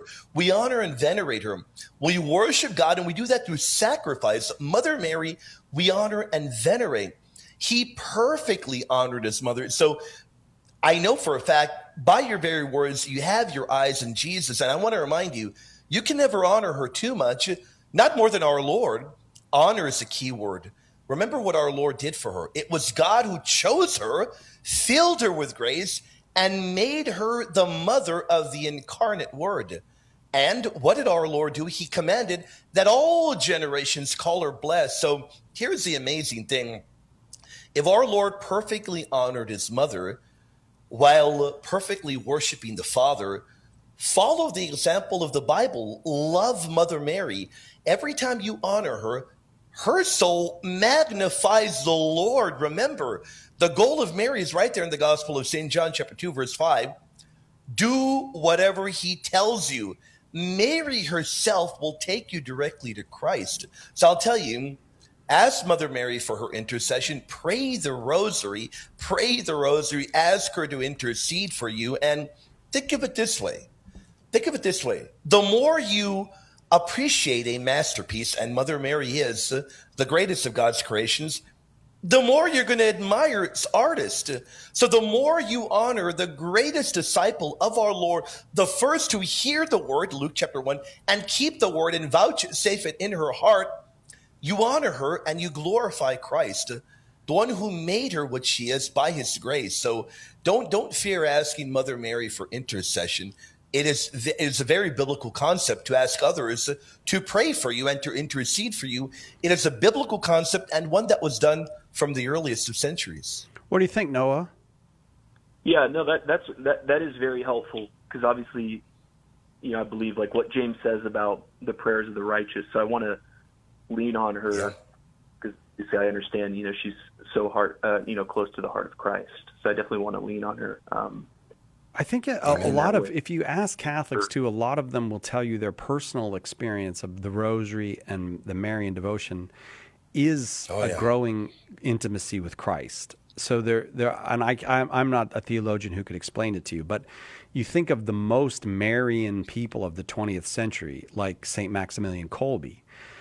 We honor and venerate her. We worship God, and we do that through sacrifice. Mother Mary, we honor and venerate. He perfectly honored his mother. So I know for a fact, by your very words, you have your eyes on Jesus. And I want to remind you, you can never honor her too much, not more than our Lord. Honor is a key word. Remember what our Lord did for her. It was God who chose her, filled her with grace, and made her the mother of the incarnate Word. And what did our Lord do? He commanded that all generations call her blessed. So here's the amazing thing. If our Lord perfectly honored his mother while perfectly worshiping the Father, follow the example of the Bible. Love Mother Mary. Every time you honor her, her soul magnifies the Lord. Remember, the goal of Mary is right there in the Gospel of St. John, chapter 2, verse 5. Do whatever he tells you. Mary herself will take you directly to Christ. So I'll tell you, ask Mother Mary for her intercession. Pray the rosary. Pray the rosary. Ask her to intercede for you. And think of it this way. Think of it this way. The more you appreciate a masterpiece, and Mother Mary is the greatest of God's creations, the more you're going to admire its artist. So the more you honor the greatest disciple of our Lord, the first to hear the word, Luke chapter 1, and keep the word and vouchsafe it in her heart, you honor her and you glorify Christ, the one who made her what she is by his grace. So don't fear asking Mother Mary for intercession. It is a very biblical concept to ask others to pray for you and to intercede for you. It is a biblical concept and one that was done from the earliest of centuries. What do you think, Noah? Yeah, no, that is very helpful because obviously, I believe like what James says about the prayers of the righteous. So I want to lean on her because I understand, she's so close to the heart of Christ. So I definitely want to lean on her. I think a lot of, if you ask Catholics too, a lot of them will tell you their personal experience of the Rosary and the Marian devotion is a growing intimacy with Christ. So and I'm not a theologian who could explain it to you, but you think of the most Marian people of the 20th century, like St. Maximilian Kolbe.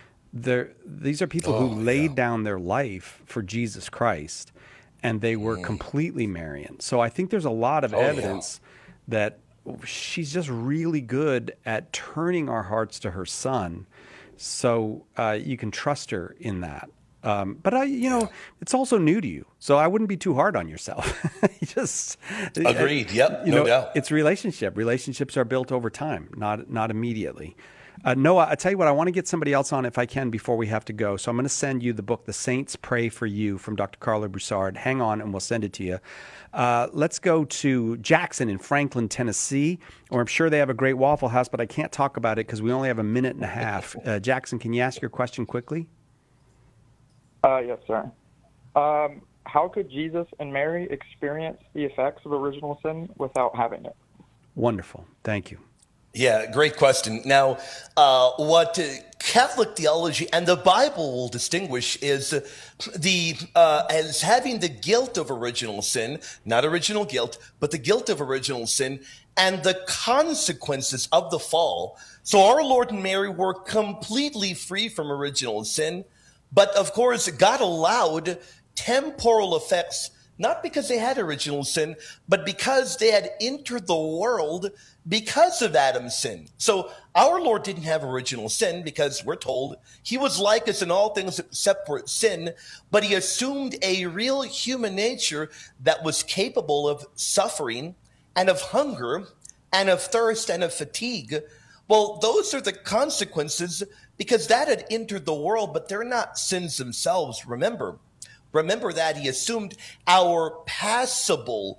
These are people who laid down their life for Jesus Christ, and they were completely Marian. So I think there's a lot of evidence that she's just really good at turning our hearts to her Son. So you can trust her in that. But it's also new to you, so I wouldn't be too hard on yourself. Agreed. Yep. No doubt. It's relationship. Relationships are built over time, not immediately. Noah, I tell you what, I want to get somebody else on if I can before we have to go. So I'm going to send you the book, The Saints Pray for You, from Dr. Carla Broussard. Hang on, and we'll send it to you. Let's go to Jackson in Franklin, Tennessee, or I'm sure they have a great Waffle House, but I can't talk about it because we only have a minute and a half. Jackson, can you ask your question quickly? Yes, sir. How could Jesus and Mary experience the effects of original sin without having it? Wonderful. Thank you. Yeah, great question. Now, what Catholic theology and the Bible will distinguish is as having the guilt of original sin, not original guilt, but the guilt of original sin and the consequences of the fall. So our Lord and Mary were completely free from original sin, but of course, God allowed temporal effects, not because they had original sin, but because they had entered the world because of Adam's sin. So our Lord didn't have original sin because we're told he was like us in all things except for sin, but he assumed a real human nature that was capable of suffering and of hunger and of thirst and of fatigue. Well, those are the consequences because that had entered the world, but they're not sins themselves. Remember that he assumed our passible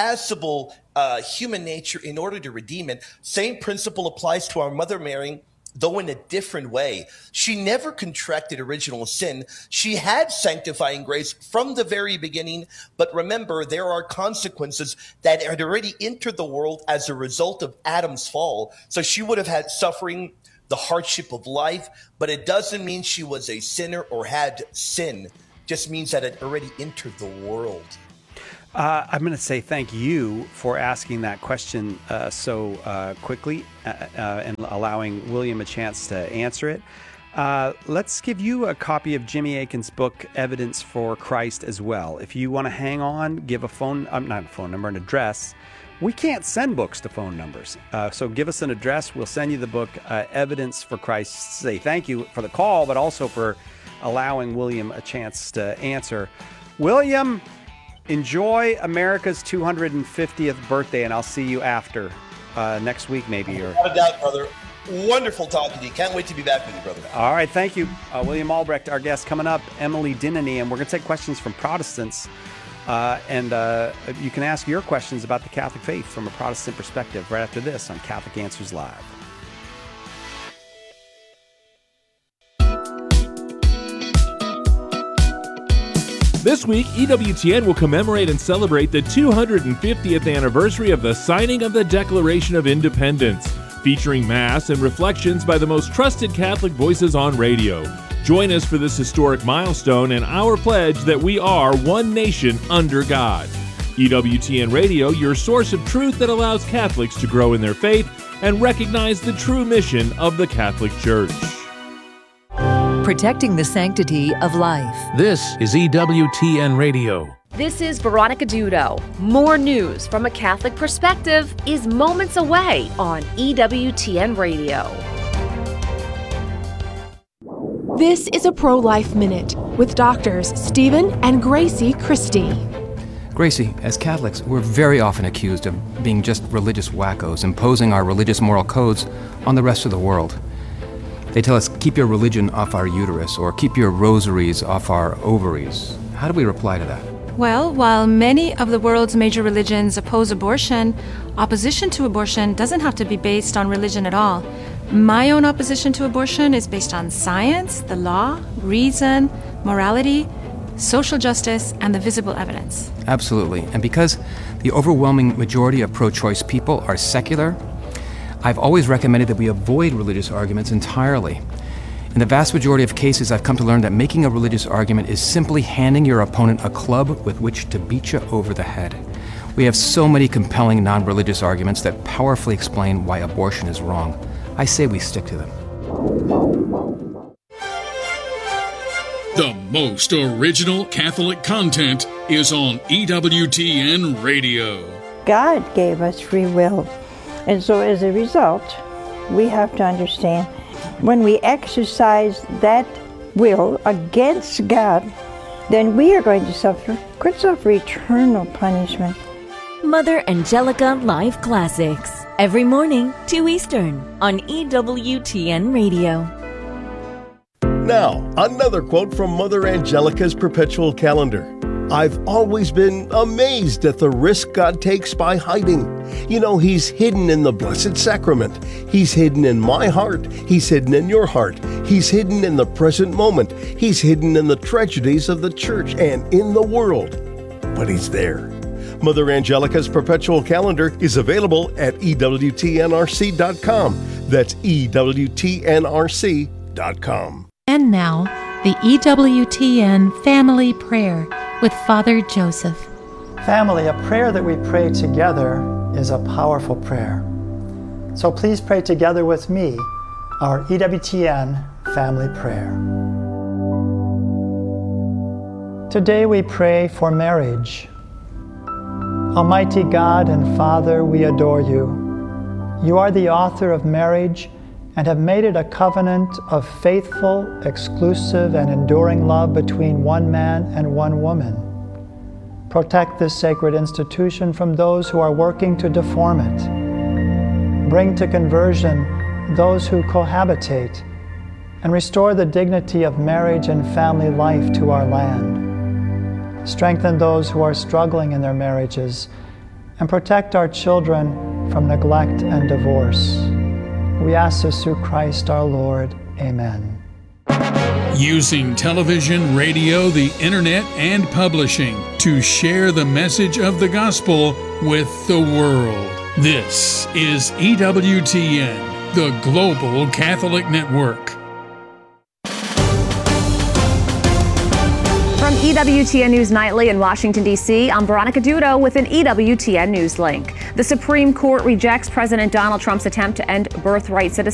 human nature in order to redeem it. Same principle applies to our Mother Mary, though in a different way. She never contracted original sin. She had sanctifying grace from the very beginning. But remember, there are consequences that had already entered the world as a result of Adam's fall. So she would have had suffering, the hardship of life, but it doesn't mean she was a sinner or had sin. It just means that it already entered the world. I'm going to say thank you for asking that question so quickly and allowing William a chance to answer it. Let's give you a copy of Jimmy Akin's book, Evidence for Christ, as well. If you want to hang on, give not a phone number, an address. We can't send books to phone numbers. So give us an address. We'll send you the book, Evidence for Christ. Say thank you for the call, but also for allowing William a chance to answer. William, enjoy America's 250th birthday, and I'll see you after next week, maybe. Without a doubt, brother. Wonderful talking to you. Can't wait to be back with you, brother. All right, thank you. William Albrecht, our guest. Coming up, Emily Dinany, and we're going to take questions from Protestants. And you can ask your questions about the Catholic faith from a Protestant perspective right after this on Catholic Answers Live. This week, EWTN will commemorate and celebrate the 250th anniversary of the signing of the Declaration of Independence, featuring Mass and reflections by the most trusted Catholic voices on radio. Join us for this historic milestone and our pledge that we are one nation under God. EWTN Radio, your source of truth that allows Catholics to grow in their faith and recognize the true mission of the Catholic Church. Protecting the sanctity of life. This is EWTN Radio. This is Veronica Dudo. More news from a Catholic perspective is moments away on EWTN Radio. This is a Pro-Life Minute with doctors Stephen and Gracie Christie. Gracie, as Catholics, we're very often accused of being just religious wackos, imposing our religious moral codes on the rest of the world. They tell us, keep your religion off our uterus, or keep your rosaries off our ovaries. How do we reply to that? Well, while many of the world's major religions oppose abortion, opposition to abortion doesn't have to be based on religion at all. My own opposition to abortion is based on science, the law, reason, morality, social justice, and the visible evidence. Absolutely. And because the overwhelming majority of pro-choice people are secular, I've always recommended that we avoid religious arguments entirely. In the vast majority of cases, I've come to learn that making a religious argument is simply handing your opponent a club with which to beat you over the head. We have so many compelling non-religious arguments that powerfully explain why abortion is wrong. I say we stick to them. The most original Catholic content is on EWTN Radio. God gave us free will. And so as a result, we have to understand when we exercise that will against God, then we are going to could suffer eternal punishment. Mother Angelica Live Classics. Every morning, 2 Eastern, on EWTN Radio. Now, another quote from Mother Angelica's perpetual calendar. I've always been amazed at the risk God takes by hiding. You know, He's hidden in the Blessed Sacrament. He's hidden in my heart. He's hidden in your heart. He's hidden in the present moment. He's hidden in the tragedies of the Church and in the world. But He's there. Mother Angelica's perpetual calendar is available at EWTNRC.com. That's EWTNRC.com. And now, the EWTN Family Prayer with Father Joseph. Family, a prayer that we pray together is a powerful prayer. So please pray together with me our EWTN Family Prayer. Today we pray for marriage. Almighty God and Father, we adore you. You are the author of marriage and have made it a covenant of faithful, exclusive, and enduring love between one man and one woman. Protect this sacred institution from those who are working to deform it. Bring to conversion those who cohabitate, and restore the dignity of marriage and family life to our land. Strengthen those who are struggling in their marriages, and protect our children from neglect and divorce. We ask this through Christ our Lord. Amen. Using television, radio, the internet, and publishing to share the message of the gospel with the world. This is EWTN, the Global Catholic Network. From EWTN News Nightly in Washington, D.C., I'm Veronica Dudo with an EWTN News link. The Supreme Court rejects President Donald Trump's attempt to end birthright citizenship.